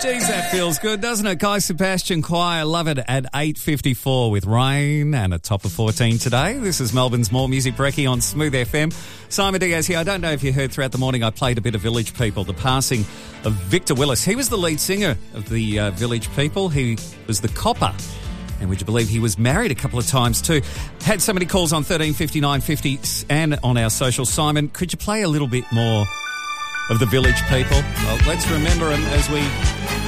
Geez, that feels good, doesn't it? Guy Sebastian Choir, love it at 8:54 with rain and a top of 14 today. This is Melbourne's More Music Brekkie on Smooth FM. Simon Diaz here. I don't know if you heard throughout the morning I played a bit of Village People, the passing of Victor Willis. He was the lead singer of the Village People. He was the copper. And would you believe he was married a couple of times too? Had so many calls on 13 59 50 and on our social. Simon, could you play a little bit more of the Village People? Well, let's remember them as we